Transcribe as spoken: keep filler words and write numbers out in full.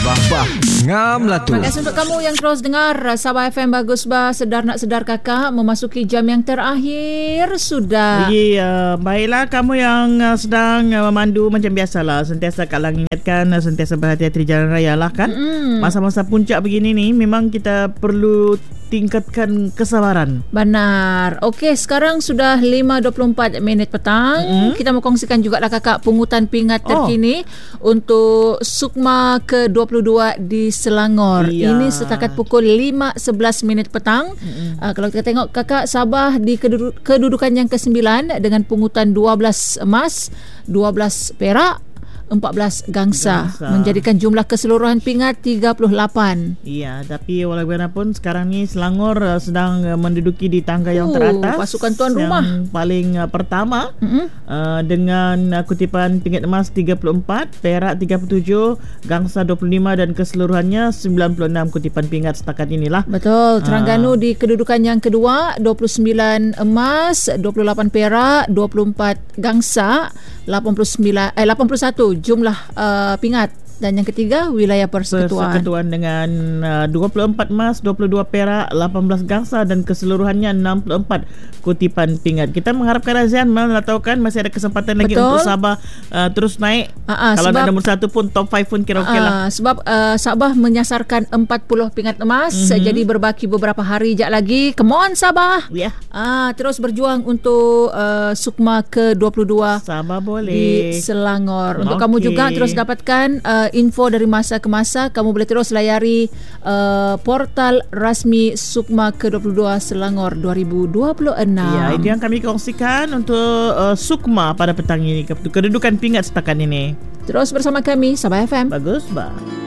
Bah, bah, ngam lah tu. Terima kasih untuk kamu yang terus dengar Sabah F M. Bagus bah, sedar nak sedar kakak. Memasuki jam yang terakhir sudah. Ya, uh, baiklah kamu yang uh, sedang uh, memandu macam biasalah, sentiasa Kak Lang ingatkan, uh, sentiasa berhati-hati di jalan raya lah kan. Mm. Masa-masa puncak begini ni memang kita perlu tingkatkan kesabaran. Benar. Okey, sekarang sudah lima dua puluh empat minit petang. Mm-hmm. Kita mau kongsikan juga lah kakak pungutan pingat terkini oh. untuk Sukma ke dua puluh dua di Selangor. Iya. Ini setakat pukul lima sebelas minit petang. Mm-hmm. Uh, kalau kita tengok kakak, Sabah di kedudu- kedudukan yang kesembilan dengan pungutan dua belas emas, dua belas perak, empat belas gangsa, gangsa menjadikan jumlah keseluruhan pingat tiga puluh lapan. Iya, tapi walau bagaimanapun sekarang ni Selangor uh, sedang uh, menduduki di tangga yang uh, teratas, pasukan tuan rumah yang paling uh, pertama mm-hmm. uh, dengan uh, kutipan pingat emas tiga puluh empat, perak tiga puluh tujuh, gangsa dua puluh lima dan keseluruhannya sembilan puluh enam kutipan pingat setakat inilah. Betul. Terengganu uh. di kedudukan yang kedua, dua puluh sembilan emas, dua puluh lapan perak, dua puluh empat gangsa, lapan puluh sembilan eh lapan puluh satu jumlah uh, pingat. Dan yang ketiga, wilayah persekutuan. Persekutuan dengan uh, dua puluh empat emas, dua puluh dua perak, lapan belas gangsa dan keseluruhannya enam puluh empat kutipan pingat. Kita mengharapkan Razian mengatakan masih ada kesempatan lagi Betul. Untuk Sabah uh, terus naik. Uh-uh, Kalau sebab, nak nombor satu pun, top lima pun kira-kira uh, lah. Sebab uh, Sabah menyasarkan empat puluh pingat emas. Mm-hmm. Jadi berbaki beberapa hari jap lagi. Come on Sabah. Yeah. Uh, terus berjuang untuk uh, Sukma ke dua puluh dua Sabah boleh di Selangor. Untuk okay. kamu juga terus dapatkan uh, info dari masa ke masa. Kamu boleh terus layari uh, portal rasmi Sukma ke dua puluh dua Selangor dua ribu dua puluh enam. Ya, itu yang kami kongsikan untuk uh, Sukma pada petang ini, kedudukan pingat setakat ini. Terus bersama kami Sabah F M. Bagus, bah.